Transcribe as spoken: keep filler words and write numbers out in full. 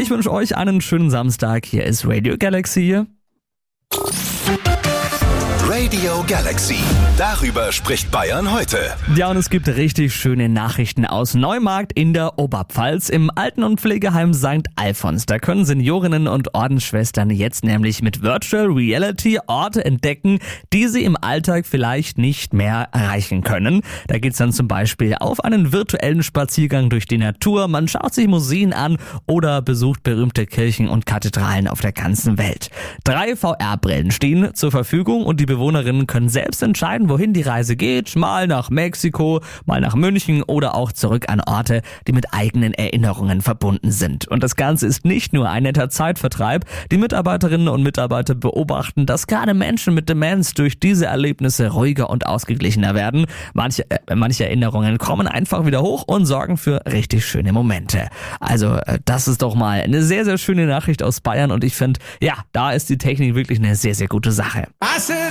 Ich wünsche euch einen schönen Samstag. Hier ist Radio Galaxy. Radio Galaxy. Darüber spricht Bayern heute. Ja, und es gibt richtig schöne Nachrichten aus Neumarkt in der Oberpfalz im Alten- und Pflegeheim Sankt Alfons. Da können Seniorinnen und Ordensschwestern jetzt nämlich mit Virtual Reality Orte entdecken, die sie im Alltag vielleicht nicht mehr erreichen können. Da geht's dann zum Beispiel auf einen virtuellen Spaziergang durch die Natur, man schaut sich Museen an oder besucht berühmte Kirchen und Kathedralen auf der ganzen Welt. Drei V R-Brillen stehen zur Verfügung und die Bewohnerinnen können selbst entscheiden, wohin die Reise geht, mal nach Mexiko, mal nach München oder auch zurück an Orte, die mit eigenen Erinnerungen verbunden sind. Und das Ganze ist nicht nur ein netter Zeitvertreib. Die Mitarbeiterinnen und Mitarbeiter beobachten, dass gerade Menschen mit Demenz durch diese Erlebnisse ruhiger und ausgeglichener werden. Manche, äh, manche Erinnerungen kommen einfach wieder hoch und sorgen für richtig schöne Momente. Also äh, das ist doch mal eine sehr, sehr schöne Nachricht aus Bayern und ich finde, ja, da ist die Technik wirklich eine sehr, sehr gute Sache.